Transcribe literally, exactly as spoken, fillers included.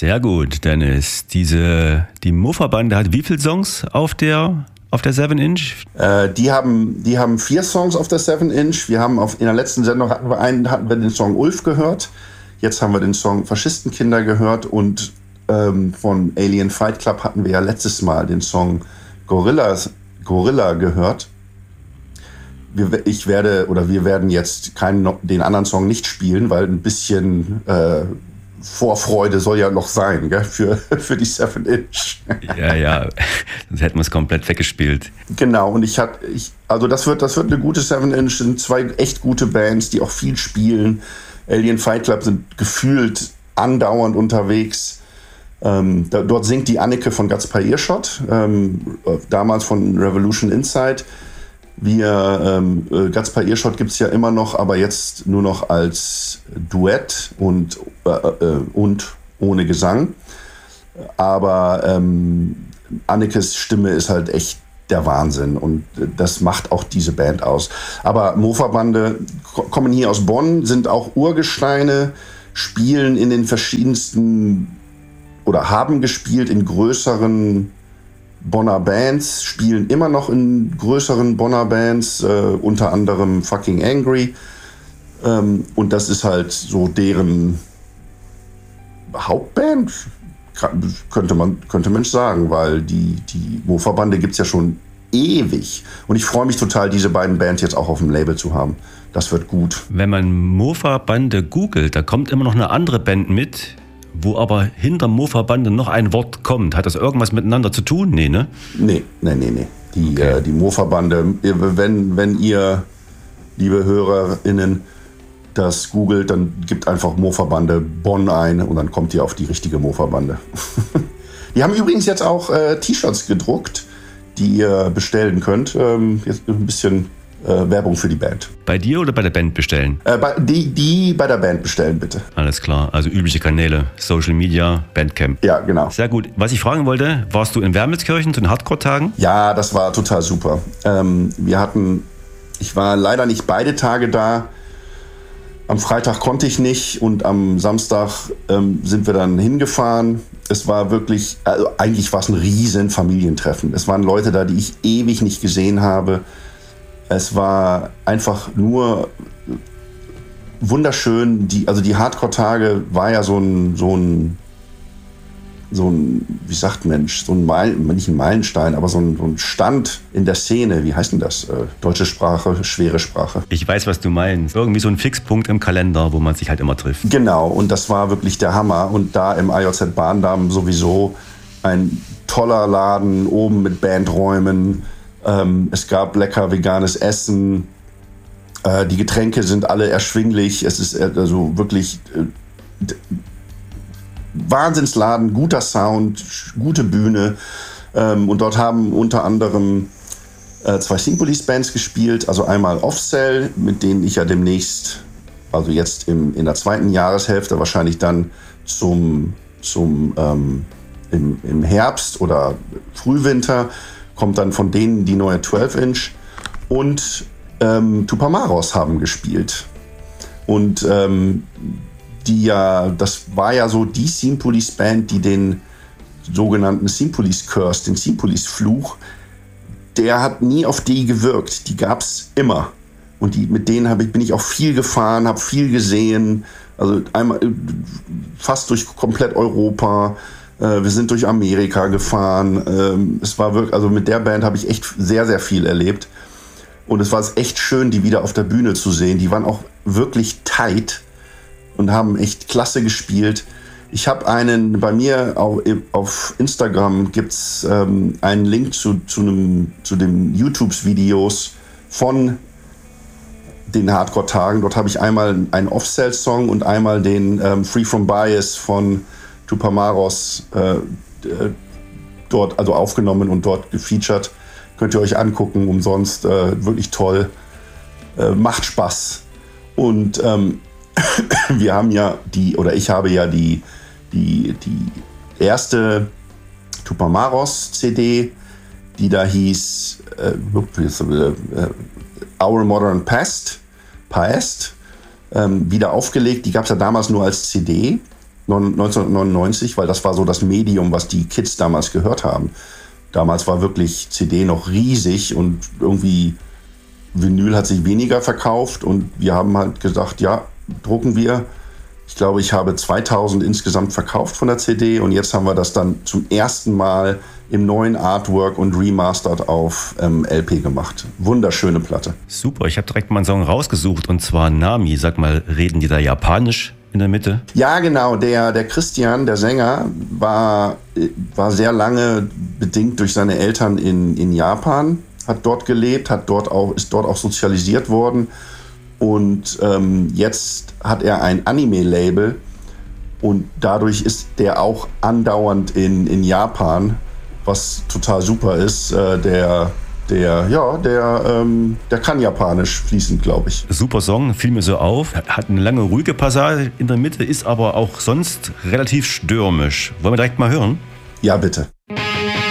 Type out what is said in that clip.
Sehr gut, Dennis. Diese, die Mofa-Bande hat wie viele Songs auf der, auf der seven inch? Äh, die haben, die haben vier Songs auf der seven inch. Wir haben auf, in der letzten Sendung hatten wir einen, hatten wir den Song Ulf gehört. Jetzt haben wir den Song Faschistenkinder gehört und ähm, von Alien Fight Club hatten wir ja letztes Mal den Song Gorillas, Gorilla gehört. Wir, ich werde oder wir werden jetzt keinen, den anderen Song nicht spielen, weil ein bisschen äh, Vorfreude soll ja noch sein, gell, für, für die seven inch. Ja, ja, sonst hätten wir es komplett weggespielt. Genau, und ich hatte, ich, also das wird, das wird eine gute seven inch, sind zwei echt gute Bands, die auch viel spielen. Alien Fight Club sind gefühlt andauernd unterwegs. Ähm, da, dort singt die Anneke von Gaspar Earshot, ähm, damals von Revolution Inside. Wir, ähm, Gaspar Earshot gibt es ja immer noch, aber jetzt nur noch als Duett und, äh, äh, und ohne Gesang. Aber ähm, Annekes Stimme ist halt echt der Wahnsinn und das macht auch diese Band aus. Aber Mofa-Bande kommen hier aus Bonn, sind auch Urgesteine, spielen in den verschiedensten oder haben gespielt in größeren Bonner Bands, spielen immer noch in größeren Bonner Bands, äh, unter anderem Fucking Angry. Ähm, und das ist halt so deren Hauptband, könnte man, könnte Mensch sagen, weil die, die Mofa-Bande gibt es ja schon ewig. Und ich freue mich total, diese beiden Bands jetzt auch auf dem Label zu haben. Das wird gut. Wenn man Mofa-Bande googelt, da kommt immer noch eine andere Band mit, wo aber hinter Mofa-Bande noch ein Wort kommt. Hat das irgendwas miteinander zu tun? Nee, ne? Nee, nee, nee, nee. Die, okay. äh, die Mofa-Bande, wenn, wenn ihr, liebe HörerInnen, das googelt, dann gibt einfach Mofa-Bande Bonn ein und dann kommt ihr auf die richtige Mofa-Bande. Die haben übrigens jetzt auch äh, T-Shirts gedruckt, die ihr bestellen könnt. Ähm, jetzt ein bisschen äh, Werbung für die Band. Bei dir oder bei der Band bestellen? Äh, bei, die, die bei der Band bestellen, bitte. Alles klar, also übliche Kanäle, Social Media, Bandcamp. Ja, genau. Sehr gut. Was ich fragen wollte, warst du in Wermelskirchen zu den Hardcore-Tagen? Ja, das war total super. Ähm, wir hatten, ich war leider nicht beide Tage da. Am Freitag konnte ich nicht und am Samstag ähm, sind wir dann hingefahren. Es war wirklich, also eigentlich war es ein riesen Familientreffen. Es waren Leute da, die ich ewig nicht gesehen habe. Es war einfach nur wunderschön. Die, also die Hardcore-Tage war ja so ein, so ein, so ein, wie sagt Mensch, so ein Meilen, nicht ein Meilenstein, aber so ein, so ein Stand in der Szene. Wie heißt denn das? Äh, deutsche Sprache, schwere Sprache. Ich weiß, was du meinst. Irgendwie so ein Fixpunkt im Kalender, wo man sich halt immer trifft. Genau, und das war wirklich der Hammer. Und da im I J Z Bahndamm sowieso ein toller Laden, oben mit Bandräumen. Ähm, es gab lecker veganes Essen. Äh, die Getränke sind alle erschwinglich. Es ist also wirklich äh, Wahnsinnsladen, guter Sound, gute Bühne. Ähm, und dort haben unter anderem äh, zwei Sympholis-Bands gespielt. Also einmal Offcell, mit denen ich ja demnächst, also jetzt im, in der zweiten Jahreshälfte, wahrscheinlich dann zum, zum ähm, im, im Herbst oder Frühwinter, kommt dann von denen die neue zwölf inch. Und ähm, Tupamaros haben gespielt. Und ähm, die ja, das war ja so die Sympholis-Band, die den sogenannten Sympholis-Curse, den Sympholis-Fluch, der hat nie auf die gewirkt. Die gab's immer. Und die, mit denen hab ich, bin ich auch viel gefahren, habe viel gesehen. Also einmal fast durch komplett Europa. Äh, wir sind durch Amerika gefahren. Ähm, es war wirklich, also mit der Band habe ich echt sehr, sehr viel erlebt. Und es war echt schön, die wieder auf der Bühne zu sehen. Die waren auch wirklich tight und haben echt klasse gespielt. Ich habe einen, bei mir auf, auf Instagram gibt's ähm, einen Link zu, zu, einem, zu den YouTube-Videos von den Hardcore-Tagen. Dort habe ich einmal einen Off-Cell-Song und einmal den ähm, Free From Bias von Tupamaros äh, dort also aufgenommen und dort gefeatured. Könnt ihr euch angucken, umsonst, äh, wirklich toll. Äh, macht Spaß. Und ähm, wir haben ja die, oder ich habe ja die, die, die erste Tupamaros-C D, die da hieß äh, Our Modern Past, Past, ähm, wieder aufgelegt. Die gab es ja damals nur als C D. neunzehnhundertneunundneunzig, weil das war so das Medium, was die Kids damals gehört haben. Damals war wirklich C D noch riesig und irgendwie Vinyl hat sich weniger verkauft und wir haben halt gesagt, ja, drucken wir. Ich glaube, ich habe zweitausend insgesamt verkauft von der C D und jetzt haben wir das dann zum ersten Mal im neuen Artwork und remastered auf ähm, L P gemacht. Wunderschöne Platte. Super, ich habe direkt mal einen Song rausgesucht und zwar Nami. Sag mal, reden die da Japanisch in der Mitte? Ja, genau. Der, der Christian, der Sänger, war, war sehr lange bedingt durch seine Eltern in, in Japan, hat dort gelebt, hat dort auch, ist dort auch sozialisiert worden. Und ähm, jetzt hat er ein Anime-Label und dadurch ist der auch andauernd in, in Japan, was total super ist. Äh, der, der, ja, der, ähm, der kann Japanisch fließend, glaube ich. Super Song, fiel mir so auf. Hat eine lange, ruhige Passage in der Mitte, ist aber auch sonst relativ stürmisch. Wollen wir direkt mal hören? Ja, bitte.